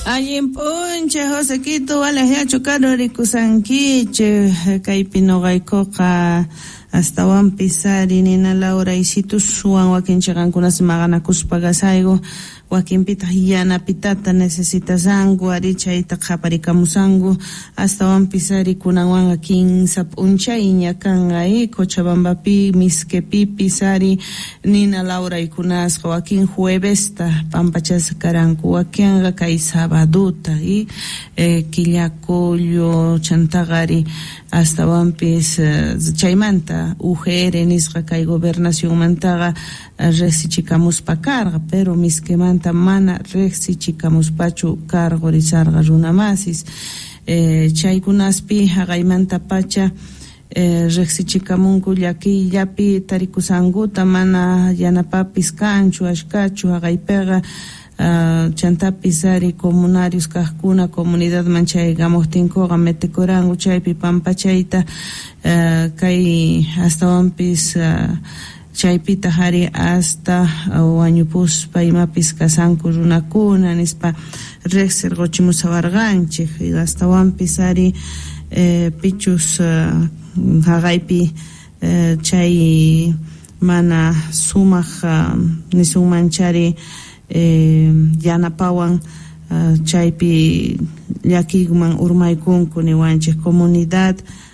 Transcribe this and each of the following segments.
Allin punche Josequito Alejacho Caro Ricusanquiche Caipinogaikoka hasta Juan Pisari Nina Laura Isitus Juan Joaquín Chagancunas Magana Cuspagasaigo Joaquín Pitahiyana Pitata necesita zangu Aricha Itakaparikamusangu hasta Juan Pisari Kunawan Akin Sapuncha Iñakanga Cochabambapi Miskepi Pisari Nina Laura Ikunas Joaquín Juevesta Pampachas Carancu Joaquín Sabadota y Quillacollo Chantagari hasta Wampis Chaimanta UGR Nisra Kai Gobernación Mantaga Resichicamus pa carga pero Misquemanta Mana Resichicamus Pachu Cargo Rizarga Runamasis Chaikunaspi Hagaimanta Pacha Resichicamunku Yaki Yapi Tarikusanguta Mana Yanapapis Canchu Ashkachu Hagaipega Chantapisari comunarios Cascuna comunidad Manchay Gamostinco Gamete Corango Chaypi Pampachaita Kai hasta Wampis Chaypita Hari hasta Wañupus Paimapis Casanco Runacuna Nispa Rexer Gochimusa Varganche hasta Wampisari Pichus Hagaipi Chay Mana Sumaj Nisumanchari Yanapawan Chaypi Yakigman Urmaykunku niwanche comunidad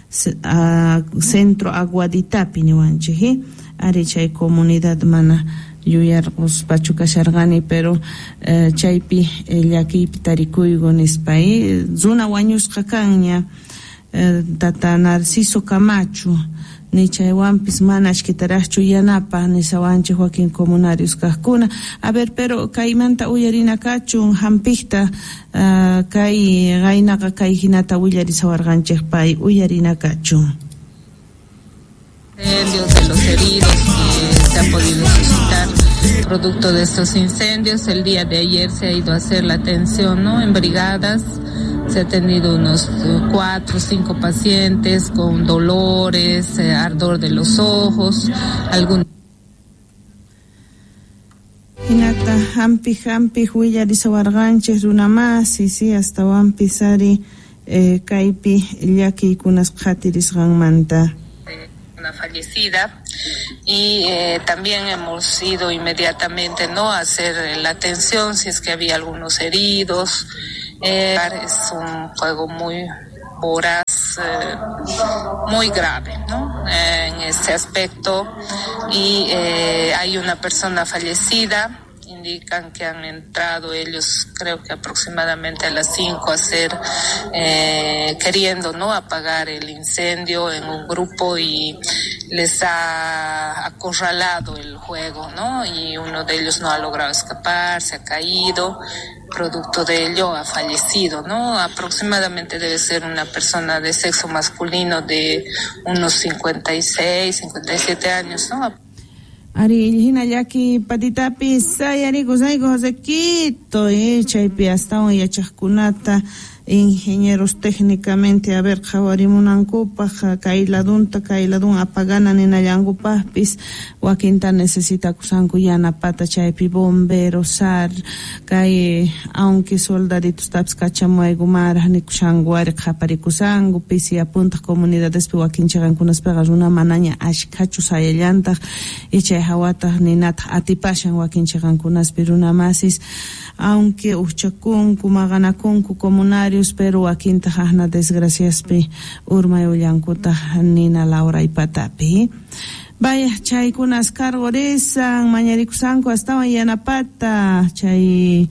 Centro Aguaditapi niwanche Ari chay comunidad mana yuyarqus pachukashargani pero chaypi llakipi tarikuygu nispay zuna wañusqa kanña tata Narciso Camacho ni chaywanpis mana ashkitaraqchu yanapa nisawanchik Joaquín comunarios kaqkuna a ver pero kaymanta uyarina kachun hampikta kay qaynaqa kay hinata willarisawarqanchikpay uyarina kachun. De los heridos que se ha podido suscitar producto de estos incendios. El día de ayer se ha ido a hacer la atención, ¿no? En brigadas se ha atendido unos 4 o 5 pacientes con dolores, ardor de los ojos, algún Hinata hampi willarisawarqanchik runamasi sí hasta Wampisari kaypi llaki kunas qhatirisqanmanta fallecida y también hemos ido inmediatamente no a hacer la atención si es que había algunos heridos. Es un fuego muy voraz, muy grave, ¿no? En este aspecto y hay una persona fallecida. Indican que han entrado ellos, creo que aproximadamente a las 5 a hacer, queriendo no apagar el incendio en un grupo y les ha acorralado el fuego, ¿no? Y uno de ellos no ha logrado escapar, se ha caído, producto de ello ha fallecido, ¿no? Aproximadamente debe ser una persona de sexo masculino de unos 56, 57 años, ¿no? Ari hina yaki patitapi sayari gozaigo Josequito chaypi hasta yachaqkunata ingenieros técnicamente a ver qhawarimunankupa kayladun apagana ninallankupapis wakinta necesita kusanku yanapata chaypi bomberos sar kay aunque soldaditos taps kachamuaygu maraj nikushanguari qhaparikusangu pisi apunta comunidadespi wakinchaqankunaspega runa manaña ashkachu sayallantaq y chay hawata ninata atipashan wakinchaqankunaspi runamasis aunque uchakunku maganakunku comunarios pero wakinta hajna desgraciaspi urmay ullankuta Nina Laura Ipatapi vaya chaykunas cargoresan mañarikusanku hasta yanapata chay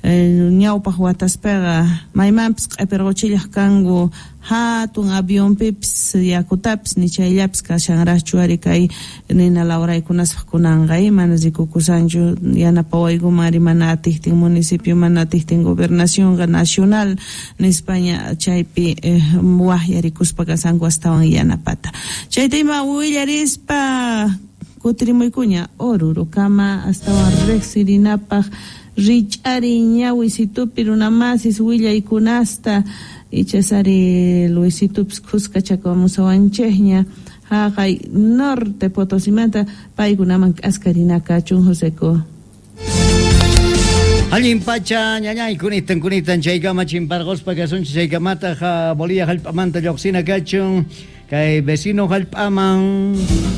ñawpaq wataspega maymanpis q'ipiruchillas kangu hatun avionpipis yakutapis ni chayllapas kashanraqchu ari kay Nina Lauraykunasqa kunanqay mana rikukusanchu yanapawaygumari mana atijtin municipio mana atijtin gobernacionqa nacional en España chaypi wahyarikuspa kasanku astawan yanapata chayta ima willarispa kutirimuykuña Oruro-kama astawan riqsirinapaq Richari ñawisitupi runamasis willaykunasta ichasari Luisitupis kuska chakamusawanchejña haqay norte Potosimanta paykunaman askarina kachun Joseco. Alguien pacha ñañay kunitan chaykama chimparqospa kasunchis chaykamata Bolivia hallp'amanta lluqsina kachun kay vecino hallp'aman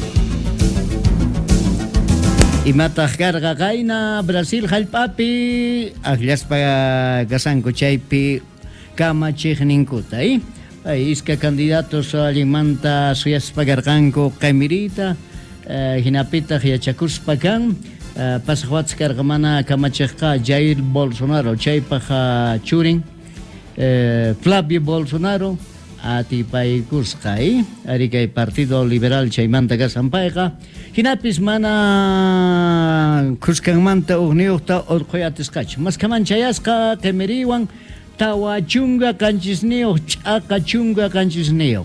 imataq karqa qayna Brasil hallp'api aqllaspa kasanku chaypi kamachiqninkuta iska candidatos allimanta suyaspa karqanku qaymirita hinapitaq yachakuspa kan pasaq karqamana kamachiqqa Jair Bolsonaro chaypaq churin Flavio Bolsonaro atipaykusqa ari kay Partido Liberal chaymanta kasampayqa hinapis mana kuskanmanta ugniyuqta urquyatisqachu maskaman chayasqa qimiriwan tawa chunga kanchisniyuq ch'aqa chunga kanchisniyuq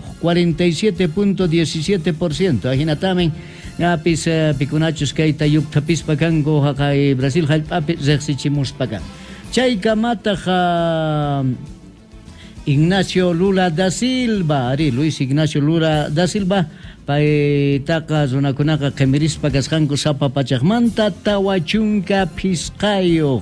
47.17% hinatamin Napis pikunachus kayta yuktapispa kanku kay Brasil hallp'api riqsichimuspa kan. Chaykamata Ignacio Lula da Silva, Luis Ignacio Lula da Silva, paytaqa runakunaqa qimirispa kasqanku sapa pachaqmanta tawachunka pisqayuq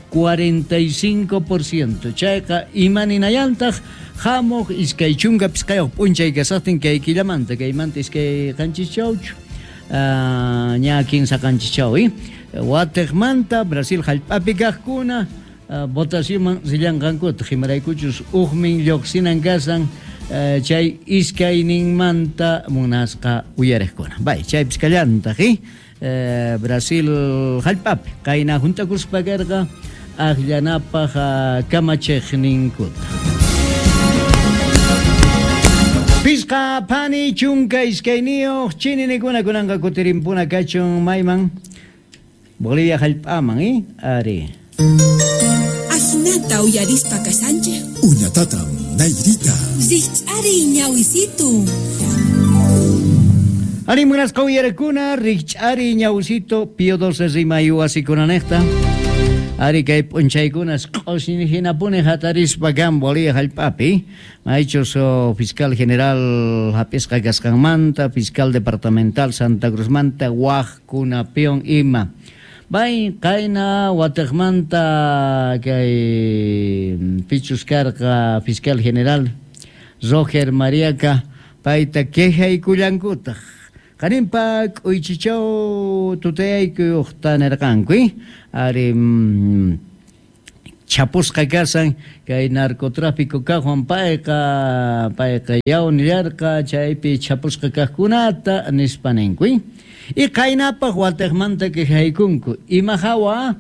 45%. Chayqa imaninayantaq hamuq iskay chunka pisqayuq p'unchay kasaqtin kay killamanta kaymanta iskay qanchischawchu. Ña kinsa kanchichawi Wategmanta Brasil hallp'api kaqkuna votación sillanqankuta himaraykuchus uqmin lluqsinan kasan chay iskayninmanta munasqa uyariqkuna chaypis kallantaq Brasil hallp'api qayna juntakuspa karqa aqllanapaq kamachiqninkuta Pisqa pani chunka iskayniyo chininikuna kunanqa kutirimpuna kachun mayman Bolivia hallp'aman ari Ajinata uyarispa kasancha Uñatatam nayrita Richt'ari ñawisitu Ari munasqa uyarakuna richt'ari ñawisito Pío XII rimayu asikunanekta Ari kay p'unchaykunas q'usinhinapuni hatarispa kan Bolivia hallp'api maychus fiscal general hapisqa kasqanmanta fiscal departamental Santa Cruzmanta waqkunapiwan ima qayna Wategmanta kay pichus karqa fiscal general Roger Mariaca payta quejaykullankutaq Karimpa k'uychichaw tutayaykuqta nirqanku ari chapusqa kasan kay narcotráfico kaqwan payqa yawnillarqa chaypi chapusqa kaqkunata nispaninku qaynapaq Wategmanta quejaykunku ima hawa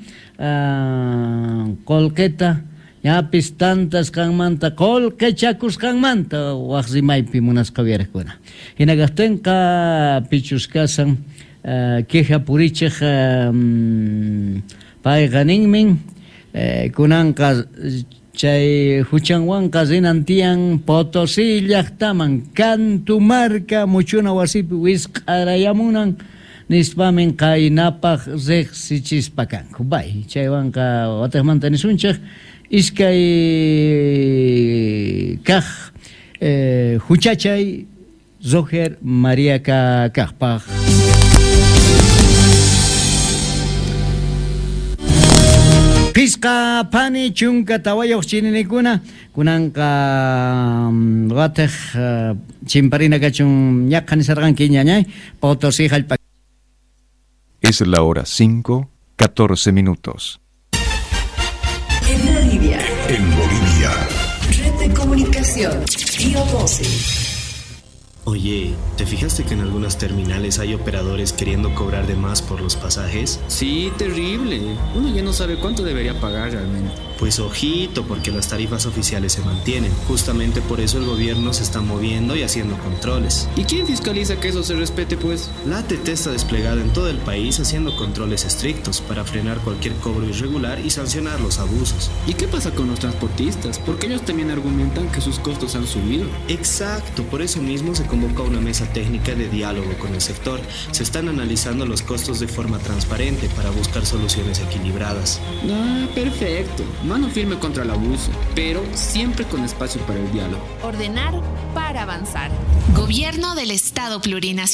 qolqeta ñapis tantas kanmanta qolqechakusqanmanta waqrimaypi munasqa uyariqkuna hinakaqtinqa pichus kasan queja purichiq payqa ninmin kunanqa chay huchanwanqa rinantiyan Potosí llaqtaman Cantu marca muchuna wasipi wisq'arayamunan nispamin qaynapaq riqsichispa kanku chaywanqa Wategmanta nisunchaq iskay kaq huchachay Roger Mariaca kaqpaq Pisqa pani chunka tawayuq chininikuna kunanqa Wateg chimparina kachun ñaqa nisarqanki ñañay Potosí hallp'a. Es la hora 5:14. En Bolivia. Red de comunicación Tío 12. Oye, ¿te fijaste que en algunas terminales hay operadores queriendo cobrar de más por los pasajes? Sí, terrible. Uno ya no sabe cuánto debería pagar realmente. Pues ojito, porque las tarifas oficiales se mantienen. Justamente por eso el gobierno se está moviendo y haciendo controles. ¿Y quién fiscaliza que eso se respete, pues? La ATT está desplegada en todo el país haciendo controles estrictos para frenar cualquier cobro irregular y sancionar los abusos. ¿Y qué pasa con los transportistas? Porque ellos también argumentan que sus costos han subido. Exacto, por eso mismo se convoca una mesa técnica de diálogo con el sector. Se están analizando los costos de forma transparente para buscar soluciones equilibradas. Ah, perfecto. Mano firme contra el abuso, pero siempre con espacio para el diálogo. Ordenar para avanzar. Gobierno del Estado Plurinacional.